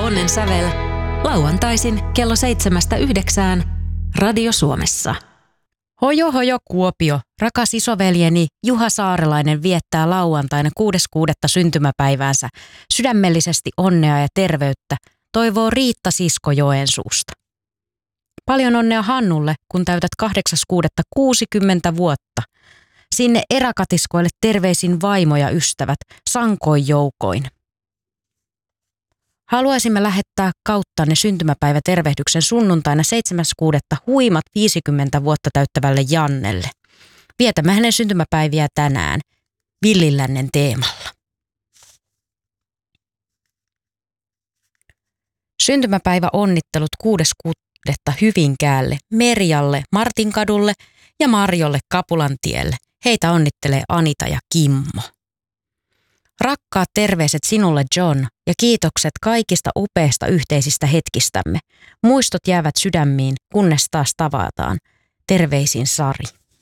Onnen sävel lauantaisin kello 7-9 Radio Suomessa. Hojo hojo Kuopio, rakas isoveljeni Juha Saarelainen viettää lauantaina 6.6. syntymäpäiväänsä. Sydämellisesti onnea ja terveyttä, toivoo Riitta sisko Joensuusta. Paljon onnea Hannulle, kun täytät 8.6. 60 vuotta. Sinne eräkatiskoille terveisin vaimo ja ystävät, sankoin joukoin. Haluaisimme lähettää kauttanne syntymäpäivätervehdyksen sunnuntaina 7.6. huimat 50 vuotta täyttävälle Jannelle. Vietämme hänen syntymäpäiviä tänään Villillännen teemalla. Syntymäpäivä onnittelut 6.6. Hyvinkäälle, Merjalle, Martinkadulle ja Marjolle Kapulantielle. Heitä onnittelee Anita ja Kimmo. Rakkaat terveiset sinulle John ja kiitokset kaikista upeista yhteisistä hetkistämme. Muistot jäävät sydämiin, kunnes taas tavataan. Terveisin Sari.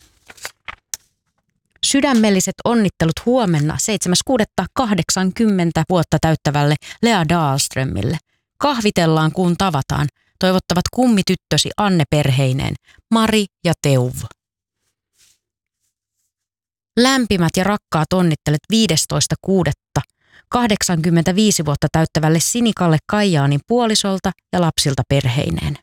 Sydämelliset onnittelut huomenna 7.6. 80 vuotta täyttävälle Lea Dahlströmille. Kahvitellaan kun tavataan. Toivottavat kummityttösi Anne perheineen, Mari ja Teuvo. Lämpimät ja rakkaat onnittelet 15.6. 85 vuotta täyttävälle Sinikalle Kaijaanin puolisolta ja lapsilta perheineen.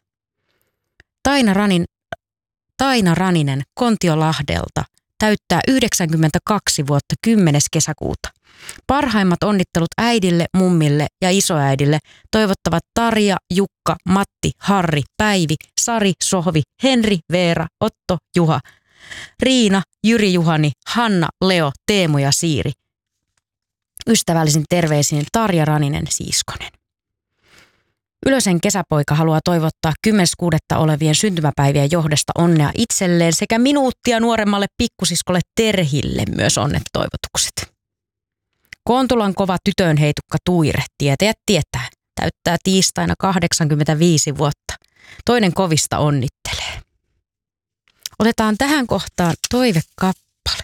Taina Raninen Kontiolahdelta täyttää 92 vuotta 10. kesäkuuta. Parhaimmat onnittelut äidille, mummille ja isoäidille toivottavat Tarja, Jukka, Matti, Harri, Päivi, Sari, Sohvi, Henri, Veera, Otto, Juha, Riina, Jyri, Juhani, Hanna, Leo, Teemu ja Siiri. Ystävällisin terveisin Tarja Raninen Siiskonen. Ylösen kesäpoika haluaa toivottaa 10.6. olevien syntymäpäivien johdosta onnea itselleen sekä minuuttia nuoremmalle pikkusiskolle Terhille myös onnetoivotukset. Kontulan kova tytönheitukka Tuire, tietäjät tietää, täyttää tiistaina 85 vuotta. Toinen kovista onnittelee. Otetaan tähän kohtaan toivekappale.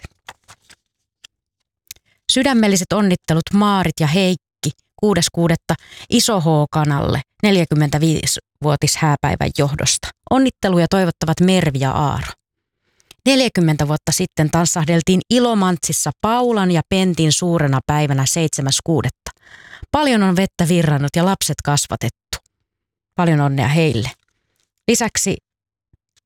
Sydämelliset onnittelut Maarit ja Heikki 6.6. Iso H-kanalle 45-vuotis hääpäivän johdosta. Onnitteluja toivottavat Mervi ja Aaro. 40 vuotta sitten tanssahdeltiin Ilomantsissa Paulan ja Pentin suurena päivänä 7.6. Paljon on vettä virrannut ja lapset kasvatettu. Paljon onnea heille. Lisäksi